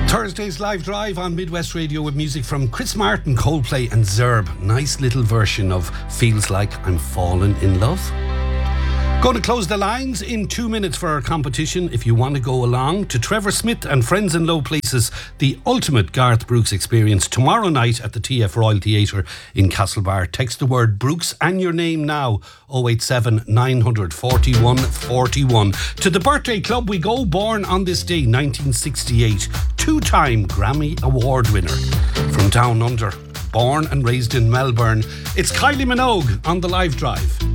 Thursday's live drive on Midwest Radio with music from Chris Martin, Coldplay and Zerb. Nice little version of Feels Like I'm Falling in Love. Going to close the lines in 2 minutes for our competition. If you want to go along to Trevor Smith and Friends in Low Places, the ultimate Garth Brooks experience tomorrow night at the TF Royal Theatre in Castlebar. Text the word Brooks and your name now, 087 941 41. To the birthday club we go, born on this day, 1968. Two-time Grammy Award winner from Down Under. Born and raised in Melbourne. It's Kylie Minogue on the live drive.